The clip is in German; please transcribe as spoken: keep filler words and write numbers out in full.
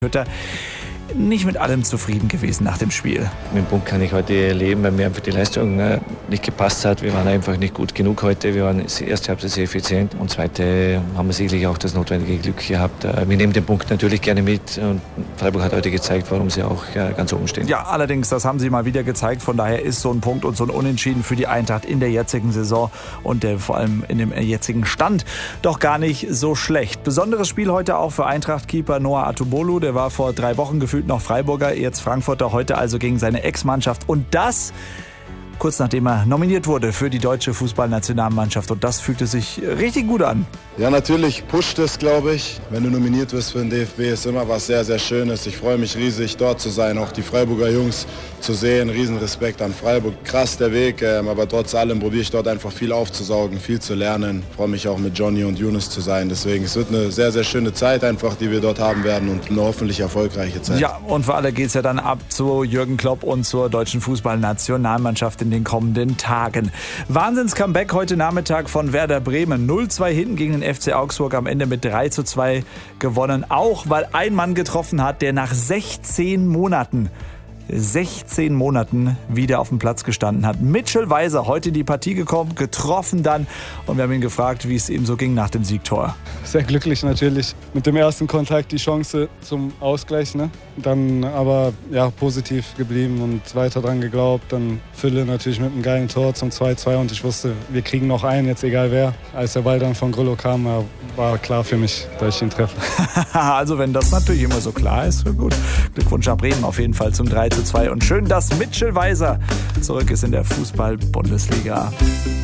Hütter nicht mit allem zufrieden gewesen nach dem Spiel. Mit dem Punkt kann ich heute leben, weil mir einfach die Leistung nicht gepasst hat. Wir waren einfach nicht gut genug heute. Wir waren erste Halbzeit sehr effizient und zweite haben wir sicherlich auch das notwendige Glück gehabt. Wir nehmen den Punkt natürlich gerne mit und Freiburg hat heute gezeigt, warum sie auch ganz oben stehen. Ja, allerdings, das haben sie mal wieder gezeigt. Von daher ist so ein Punkt und so ein Unentschieden für die Eintracht in der jetzigen Saison und der, vor allem in dem jetzigen Stand doch gar nicht so schlecht. Besonderes Spiel heute auch für Eintracht-Keeper Noah Atubolu. Der war vor drei Wochen gefühlt noch Freiburger, jetzt Frankfurter, heute also gegen seine Ex-Mannschaft. Und das kurz nachdem er nominiert wurde für die deutsche Fußballnationalmannschaft. Und das fühlte sich richtig gut an. Ja, natürlich pusht es, glaube ich. Wenn du nominiert wirst für den D F B, ist immer was sehr, sehr Schönes. Ich freue mich riesig, dort zu sein, auch die Freiburger Jungs zu sehen. Riesenrespekt an Freiburg. Krass der Weg, aber trotz allem probiere ich dort einfach viel aufzusaugen, viel zu lernen. Ich freue mich auch mit Johnny und Yunus zu sein. Deswegen, es wird eine sehr, sehr schöne Zeit einfach, die wir dort haben werden und eine hoffentlich erfolgreiche Zeit. Ja, und für alle geht es ja dann ab zu Jürgen Klopp und zur deutschen Fußballnationalmannschaft in den kommenden Tagen. Wahnsinns-Comeback heute Nachmittag von Werder Bremen. null zu zwei hinten gegen den F C Augsburg, am Ende mit drei zu zwei gewonnen. Auch weil ein Mann getroffen hat, der nach sechzehn Monaten sechzehn Monaten wieder auf dem Platz gestanden hat. Mitchell Weiser, heute in die Partie gekommen, getroffen dann. Und wir haben ihn gefragt, wie es ihm so ging nach dem Siegtor. Sehr glücklich natürlich. Mit dem ersten Kontakt die Chance zum Ausgleich. Ne? Dann aber ja, positiv geblieben und weiter dran geglaubt. Dann Fülle natürlich mit einem geilen Tor zum zwei zu zwei. Und ich wusste, wir kriegen noch einen, jetzt egal wer. Als der Ball dann von Grillo kam, war klar für mich, dass ich ihn treffe. Also wenn das natürlich immer so klar ist, gut. Glückwunsch nach Bremen auf jeden Fall zum drei zu zwei. Und schön, dass Mitchell Weiser zurück ist in der Fußball-Bundesliga.